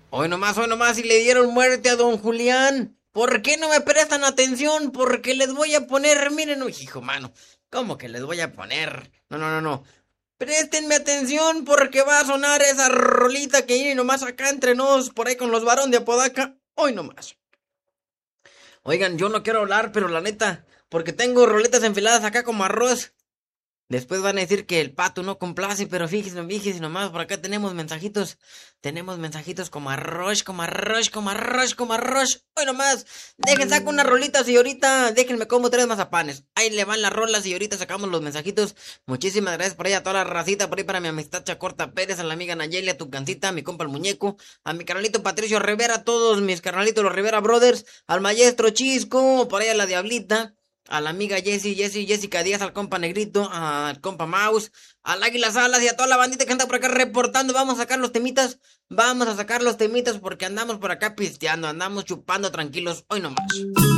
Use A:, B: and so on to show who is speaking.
A: hoy nomás, y le dieron muerte a don Julián. ¿Por qué no me prestan atención? Porque les voy a poner, miren, hijo mano, ¿cómo que les voy a poner? No, no, no, no. Préstenme atención porque va a sonar esa rolita que viene nomás acá entre nos, por ahí con los varón de Apodaca. Hoy nomás. Oigan, yo no quiero hablar, pero la neta, porque tengo roletas enfiladas acá como arroz. Después van a decir que el pato no complace, pero fíjense nomás, por acá tenemos mensajitos como arroz, como arroz, como arroz, como arroz. Hoy nomás, saco unas rolitas y ahorita déjenme como tres mazapanes. Ahí le van las rolas y ahorita sacamos los mensajitos. Muchísimas gracias por ahí a toda la racita, por ahí para mi amistad Chacorta Pérez, a la amiga Nayeli, a tu cancita, a mi compa el muñeco, a mi carnalito Patricio Rivera, a todos mis carnalitos los Rivera Brothers, al maestro Chisco, por ahí a la Diablita, a la amiga Jessica Díaz, al compa Negrito, al compa Mouse, al Águila Salas y a toda la bandita que anda por acá reportando. Vamos a sacar los temitas porque andamos por acá pisteando, andamos chupando tranquilos, hoy nomás.